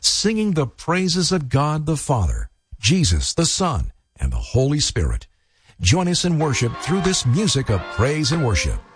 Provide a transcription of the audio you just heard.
singing the praises of God the Father, Jesus the Son, and the Holy Spirit. Join us in worship through this music of praise and worship.